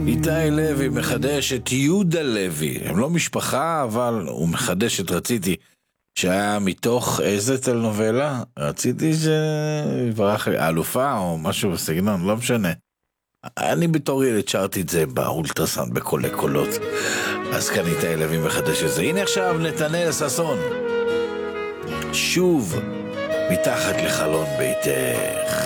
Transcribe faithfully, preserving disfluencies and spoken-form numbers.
איתי לוי מחדש את יהודה לוי. הם לא משפחה, אבל הוא מחדש את רציתי, שהיה מתוך איזה טלנובלה? רציתי שיברח לי, האלופה או משהו בסגנון, לא משנה. אני בתור ילד שרתי את זה באולטרסאונד בקולי קולות. אז כאן איתי לוי מחדש את זה. הנה עכשיו נתנאל ששון. שוב מתחת לחלון ביתך.